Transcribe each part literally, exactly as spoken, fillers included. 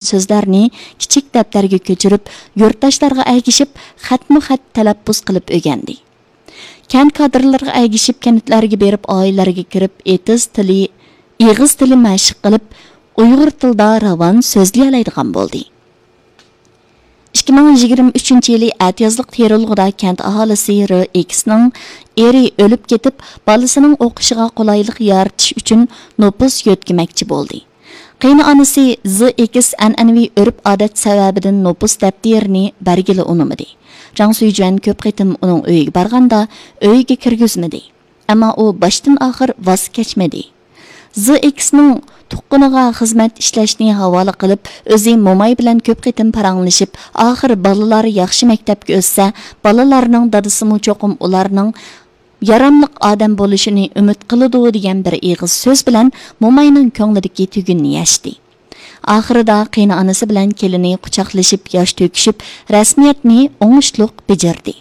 so'zlarni kichik daftarga ko'chirib, yurtdoshlarga agishib, xatma-xat talaffuz qilib o'rgandi. Kent kadrlarga agishib, kentlarga berib, oilalarga kirib, etiz tili, ig'iz tili mashq qilib, Uyg'ur tilida ravon so'zlay oladigan bo'ldi. ikki ming yigirma uchinchi yili atiyazliq terrorligida kent aholisi R X'ning eri o'lib ketib, balasining o'qishiga qulaylik yaratish uchun nopus yo'tkimakchi bo'ldi. Qiyni onasi Z X an'anaviy urf-odat sababidan nopus daftarini bergili unumadi. Jang Suyjuan ko'p qitim uning uyiga borganda uyiga kirgizmadi. Ammo u boshdan oxir voz kechmadi. Z X'ning tuqquniga xizmat ishlashni havola qilib, o'zi mo'may bilan ko'p qitim paranglashib, oxir balalar yaxshi maktabga o'tsa, balalarning dadasi cho'qim ularning yaramliq odam bo'lishini umid qiladi degan bir ig'iz so'z bilan mo'mayning ko'nglidagi tugunni yashdi. Oxirida qiyni onasi bilan kelini quchoqlashib, yosh to'kishib, rasmiyatni o'ngishliq bajardi.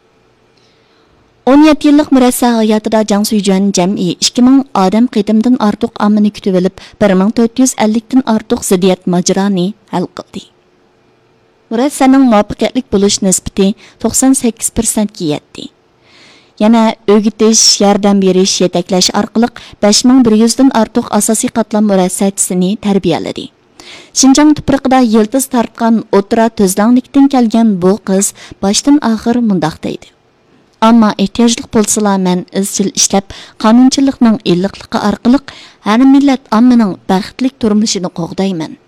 o'n yetti yillik murassa hayotida Jang Suyjuan jam'i ikki ming odam qitimdan ortiq ommani kutib olib, bir ming to'rt yuz ellik dan ortiq ziddiyat majroni hal qildi. Murassaning muvaffaqiyatli bo'lish nisbati to'qson sakkiz persent ga yetdi. Yana o'gitish, yordam berish, yetaklash orqali besh ming bir yuz dan ortiq asosiy qatlam murassachisini tarbiyaladi. Xinjiang tuprog'ida yildiz tortgan o'tira tuzlanglikdan kelgan bu qiz boshdan oxir mundoq deydi. Ammo ehtiyojli bo'lsa, men izchil ishlab, qonunchilikning illiqligi orqali har millat ommaning baxtli turmushini qo'g'dayman.